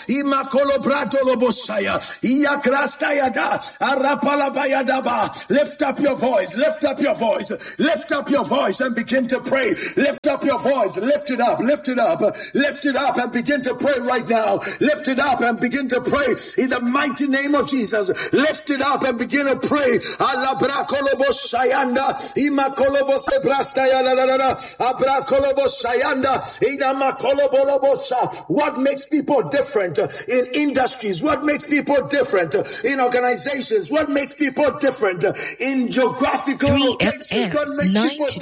Imakolo Bratolo Bosaya, Iakrastayada, Arapalabayadaba. Lift up your voice, lift up your voice, lift up your voice and begin to pray. Lift up your voice, lift it up, lift it up, lift it up and begin to pray right now. Lift it up and begin to pray in the mighty name of Jesus. Lift it up and begin to pray. Alabrakoloboshayanda, Imakolobosebrastayada, Abrakoloboshayanda, Idamakolobolobosa. What makes people different in industries? What makes people different in organizations? What makes people different in geographical locations? What makes people different